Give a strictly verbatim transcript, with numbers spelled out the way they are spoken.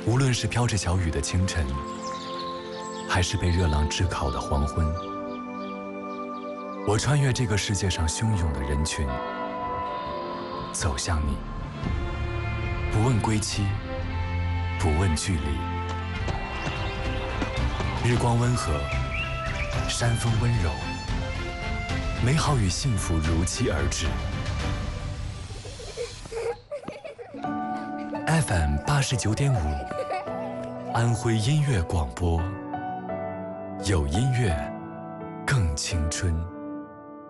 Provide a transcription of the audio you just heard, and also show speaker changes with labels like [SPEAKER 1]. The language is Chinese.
[SPEAKER 1] 无论是飘着小雨的清晨，还是被热浪炙烤的黄昏，我穿越这个世界上汹涌的人群，走向你，不问归期，不问距离。日光温和，山风温柔，美好与幸福如期而至。F M 八十九点五，安徽音乐广播，有音乐，更青春。